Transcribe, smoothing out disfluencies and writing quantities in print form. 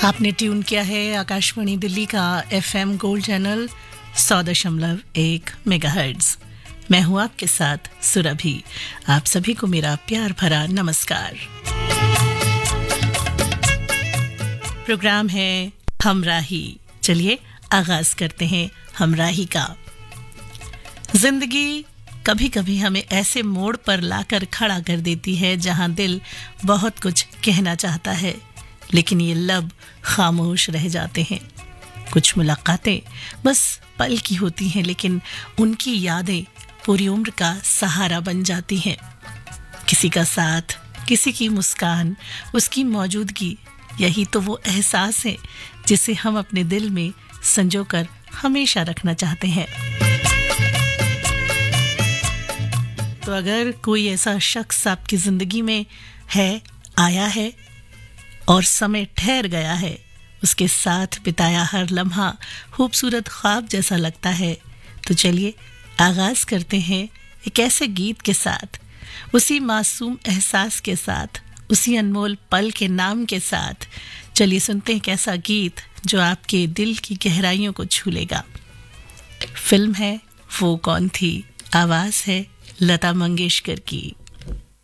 आपने ट्यून किया है आकाशवाणी दिल्ली का FM गोल्ड चैनल 100.1 मेगाहर्ट्ज। मैं हूं आपके साथ सुरभि। आप सभी को मेरा प्यार भरा नमस्कार। प्रोग्राम है हमराही। चलिए आगाज करते हैं हमराही का। जिंदगी कभी कभी हमें ऐसे मोड़ पर लाकर खड़ा कर देती है जहां दिल बहुत कुछ कहना चाहता है, लेकिन ये लब खामोश रह जाते हैं। कुछ मुलाकातें बस पल की होती हैं, लेकिन उनकी यादें पूरी उम्र का सहारा बन जाती हैं। किसी का साथ, किसी की मुस्कान, उसकी मौजूदगी, यही तो वो एहसास है जिसे हम अपने दिल में संजोकर हमेशा रखना चाहते हैं। तो अगर कोई ऐसा शख्स आपकी जिंदगी में है, आया है और समय ठहर गया है, उसके साथ बिताया हर लम्हा खूबसूरत ख्वाब जैसा लगता है, तो चलिए आगाज करते हैं एक ऐसे गीत के साथ, उसी मासूम एहसास के साथ, उसी अनमोल पल के नाम के साथ। चलिए सुनते हैं कैसा गीत जो आपके दिल की गहराइयों को छू लेगा। फिल्म है वो कौन थी, आवाज है लता मंगेशकर की।